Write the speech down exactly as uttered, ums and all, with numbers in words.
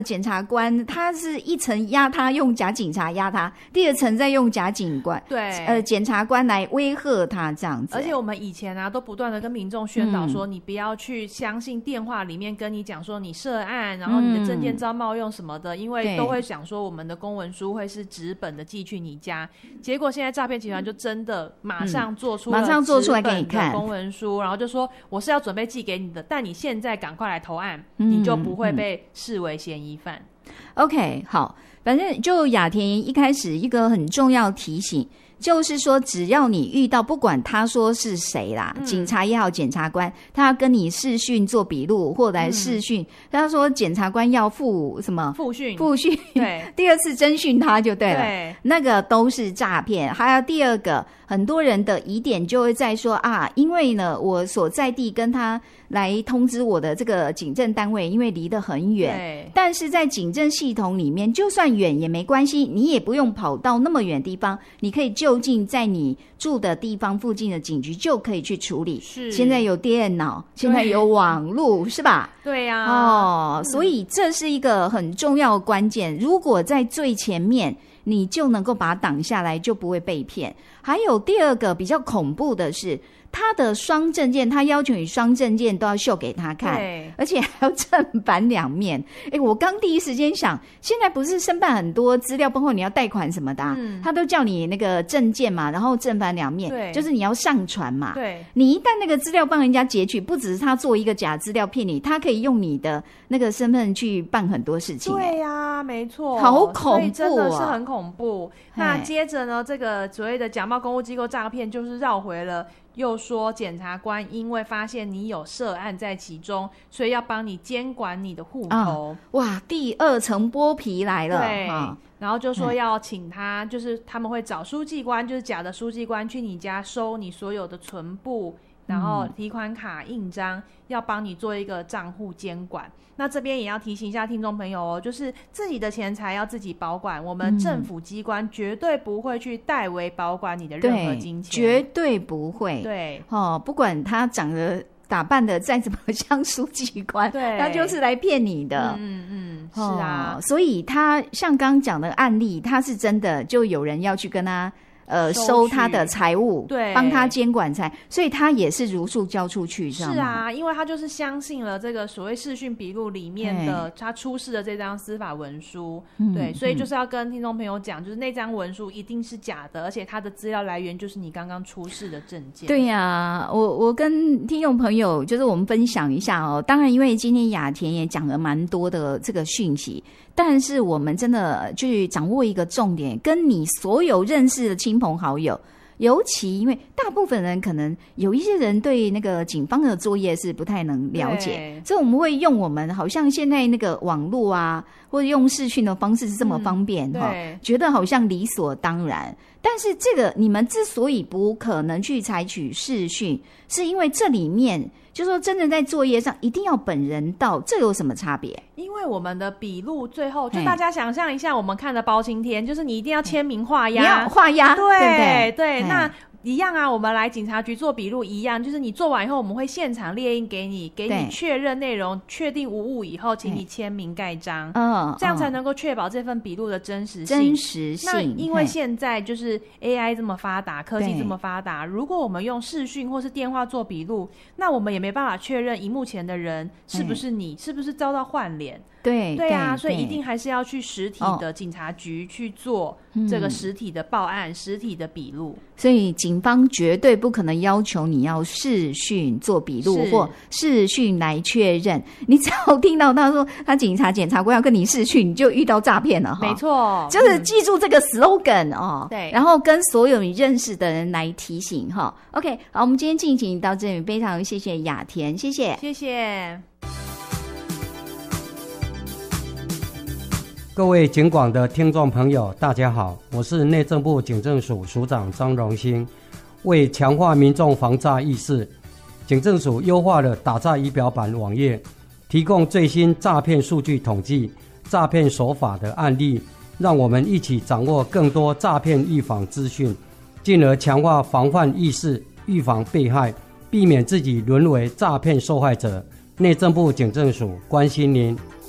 检察官他是一层压他，用假警察压他，第二层再用假警官， 对， 呃，检察官来威吓他这样子。 而且我们以前啊，都不断的跟民众宣导说，嗯、你不要去相信电话里面跟你讲说你涉案，然后你的证件遭冒用什么的，嗯、因为都会想说我们的公文书会是纸本的寄去你家。结果现在诈骗集团就真的马上做出了马上做出来给你看公文书，然后就说我是要准备寄给你的，但你现在赶快来投案，嗯、你就不会被视为嫌疑犯。 OK， 好，反正就雅田一开始一个很重要提醒，就是说只要你遇到不管他说是谁啦、嗯、警察也好检察官，他要跟你视讯做笔录或者视讯、嗯、他说检察官要复什么复讯复讯， 对， 第二次侦讯他就对了， 对， 那个都是诈骗。还有第二个，很多人的疑点就会在说啊，因为呢我所在地跟他来通知我的这个警政单位因为离得很远，但是在警政系统里面就算远也没关系，你也不用跑到那么远的地方，你可以就近在你住的地方附近的警局就可以去处理。 是， 现在有电脑，现在有网络，是吧？ 对呀、啊。 哦，所以这是一个很重要的关键。如果在最前面，你就能够把它挡下来，就不会被骗。还有第二个比较恐怖的是，他的双证件，他要求你双证件都要秀给他看，对，而且还要正反两面。哎，我刚第一时间想，现在不是申办很多资料，包括你要贷款什么的、啊嗯，他都叫你那个证件嘛，然后正反两面，对，就是你要上传嘛。对，你一旦那个资料帮人家截取，不只是他做一个假资料骗你，他可以用你的那个身份去办很多事情。 对呀、啊，没错， 好恐怖、啊，所以真的是很恐怖。那接着呢，这个所谓的假冒公务机构诈骗，就是绕回了。又说检察官因为发现你有涉案在其中，所以要帮你监管你的户头、嗯、 哇，第二层剥皮来了。 对、嗯、然后就说要请他、嗯、就是他们会找书记官，就是假的书记官去你家收你所有的存簿，然后提款卡印章，要帮你做一个账户监管。那这边也要提醒一下听众朋友哦，就是自己的钱财要自己保管，我们政府机关绝对不会去代为保管你的任何金钱， 绝对不会。对，哦，不管他长得打扮的再怎么像书记官，对，他就是来骗你的。嗯嗯，是啊、哦，所以他像刚刚讲的案例，他是真的就有人要去跟他。呃，收他的财物，对，帮他监管财，所以他也是如数交出去，知道吗？ 是啊，因为他就是相信了这个所谓视讯笔录里面的他出示的这张司法文书，对，所以就是要跟听众朋友讲，就是那张文书一定是假的，而且他的资料来源就是你刚刚出示的证件。 对呀、啊，我我跟听众朋友就是我们分享一下哦。当然，因为今天雅田也讲了蛮多的这个讯息，但是我们真的去掌握一个重点，跟你所有认识的亲朋好友，尤其因为大部分人可能有一些人对那个警方的作业是不太能了解，所以我们会用我们好像现在那个网络啊，或者用视讯的方式是这么方便、嗯哦、觉得好像理所当然。但是这个你们之所以不可能去采取视讯，是因为这里面就说真的在作业上一定要本人到，这有什么差别？ 因为我们的笔录最后就大家想象一下，我们看的包青天就是你一定要签名画押， 你要画押， 对对 对, 对，那一样啊，我们来警察局做笔录一样，就是你做完以后我们会现场列印给你，给你确认内容，确定无误以后请你签名盖章，嗯，这样才能够确保这份笔录的真实性。 真实性。 那因为现在就是 A I 这么发达，科技这么发达，如果我们用视讯或是电话做笔录，那我们也没办法确认荧幕前的人是不是你，是不是遭到换脸。 对对啊，所以一定还是要去实体的警察局去做这个实体的报案、嗯、实体的笔录。 所以警方绝对不可能要求你要视讯做笔录或视讯来确认。你只要听到他说他警察检察官要跟你视讯，你就遇到诈骗了。 没错， 就是记住这个 slogan、嗯、哦。 对， 然后跟所有你认识的人来提醒哈。OK， 好，我们今天进行到这里，非常谢谢雅田，谢谢， 谢谢。 各位警广的听众朋友大家好，我是内政部警政署署长张荣兴。为强化民众防诈意识，警政署优化了打诈仪表板网页，提供最新诈骗数据统计、诈骗手法的案例，让我们一起掌握更多诈骗预防资讯，进而强化防范意识，预防被害，避免自己沦为诈骗受害者。内政部警政署关心您。